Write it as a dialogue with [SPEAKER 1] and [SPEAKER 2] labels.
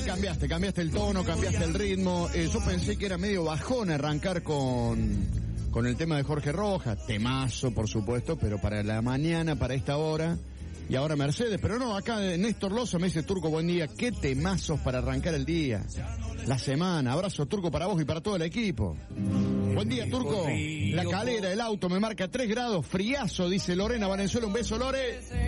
[SPEAKER 1] cambiaste el tono, cambiaste el ritmo. Yo pensé que era medio bajón arrancar con el tema de Jorge Rojas, temazo por supuesto, pero para la mañana, para esta hora, y ahora Mercedes, pero no, acá Néstor Loza me dice, Turco, buen día, qué temazos para arrancar el día, la semana. Abrazo, Turco, para vos y para todo el equipo. Buen día, Turco. La Calera, el auto me marca 3 grados, friazo, dice Lorena Valenzuela, un beso, Lore.